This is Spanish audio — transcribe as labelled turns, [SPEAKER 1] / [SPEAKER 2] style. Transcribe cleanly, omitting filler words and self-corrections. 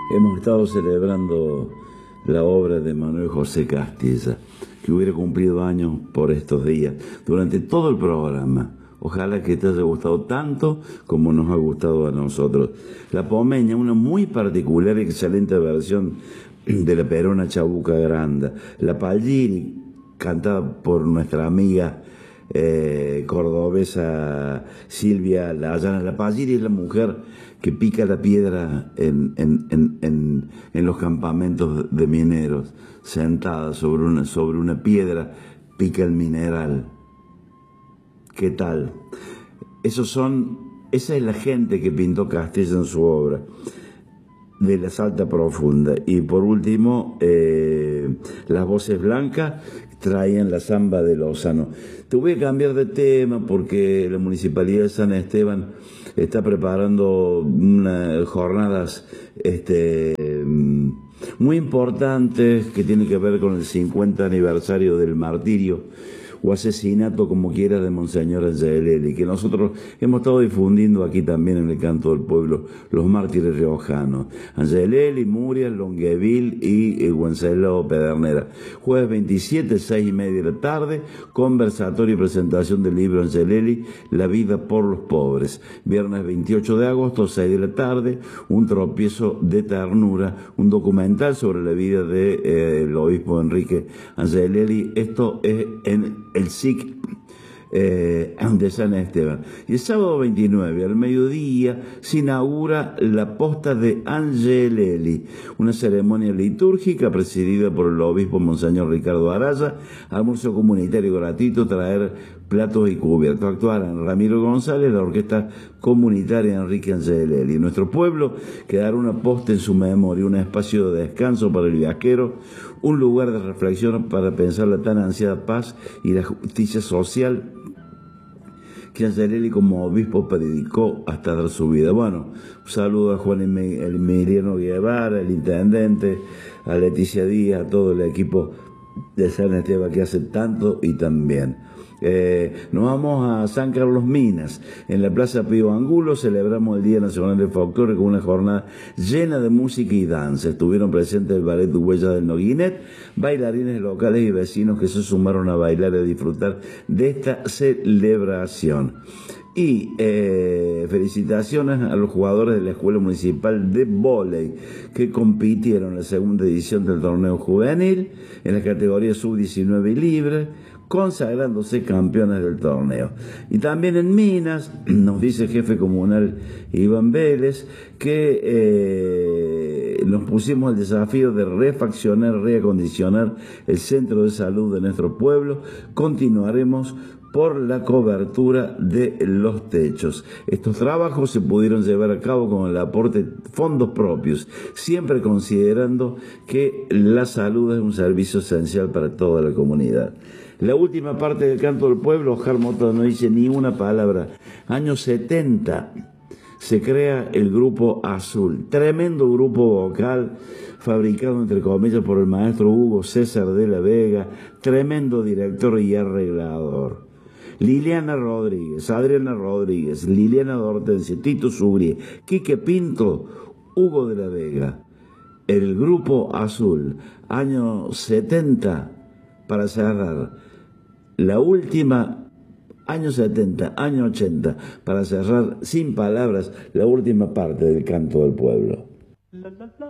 [SPEAKER 1] Hemos estado celebrando la obra de Manuel José Castilla, que hubiera cumplido años por estos días, durante todo el programa. Ojalá que te haya gustado tanto como nos ha gustado a nosotros. La Pomeña, una muy particular y excelente versión de la Perona Chabuca Granda. La Pallini, cantada por nuestra amiga cordobesa Silvia Layana. La Pallini es la mujer que pica la piedra en los campamentos de mineros, sentada sobre una piedra, pica el mineral. ¿Qué tal? Esa es la gente que pintó Castilla en su obra, de la Salta Profunda. Y por último, las voces blancas traían la samba de Lozano. Te voy a cambiar de tema porque la Municipalidad de San Esteban está preparando unas jornadas muy importantes que tienen que ver con el 50 aniversario del martirio o asesinato, como quiera, de Monseñor Angelelli, que nosotros hemos estado difundiendo aquí también en el Canto del Pueblo, los mártires riojanos, Angelelli, Murias, Longueville y Wenceslao Pedernera. Jueves 27, 6:30 de la tarde, conversatorio y presentación del libro Angelelli, La vida por los pobres. Viernes 28 de agosto, 6 de la tarde, un tropiezo de ternura, un documental sobre la vida del obispo Enrique Angelelli. Esto es en el SIC de San Esteban. Y el sábado 29 al mediodía se inaugura la posta de Angelelli, una ceremonia litúrgica presidida por el obispo Monseñor Ricardo Araya, almuerzo comunitario gratuito, traer platos y cubiertos. Actuarán Ramiro González, la orquesta comunitaria Enrique Angelelli. En nuestro pueblo quedará una posta en su memoria, un espacio de descanso para el viajero, un lugar de reflexión para pensar la tan ansiada paz y la justicia social que Angelelli como obispo predicó hasta dar su vida. Bueno, un saludo a Juan Emiliano Guevara, el intendente, a Leticia Díaz, a todo el equipo de San Esteban que hace tanto y tan bien. Nos vamos a San Carlos Minas. En la Plaza Pío Angulo celebramos el Día Nacional del Folclore con una jornada llena de música y danza. Estuvieron presentes el Ballet Huella del Noguinet, bailarines locales y vecinos que se sumaron a bailar y a disfrutar de esta celebración. Y felicitaciones a los jugadores de la Escuela Municipal de Vóley que compitieron en la segunda edición del torneo juvenil en la categoría sub-19 y libre, consagrándose campeones del torneo. Y también en Minas, nos dice el jefe comunal Iván Vélez, que nos pusimos el desafío de refaccionar, reacondicionar el centro de salud de nuestro pueblo. Continuaremos por la cobertura de los techos. Estos trabajos se pudieron llevar a cabo con el aporte de fondos propios, siempre considerando que la salud es un servicio esencial para toda la comunidad. La última parte del Canto del Pueblo, Oscar Mota no dice ni una palabra. Años 70 se crea el Grupo Azul, tremendo grupo vocal fabricado entre comillas por el maestro Hugo César de la Vega, tremendo director y arreglador. Liliana Rodríguez, Adriana Rodríguez, Liliana Hortensia, Tito Subri, Quique Pinto, Hugo de la Vega. El Grupo Azul, años 70, para cerrar. La última, años 70, años 80, para cerrar sin palabras la última parte del Canto del Pueblo.